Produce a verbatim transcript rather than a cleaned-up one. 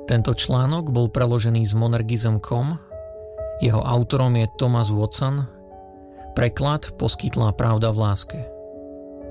Tento článok bol preložený z monergism bodka com, jeho autorom je Thomas Watson, preklad poskytla Pravda v láske.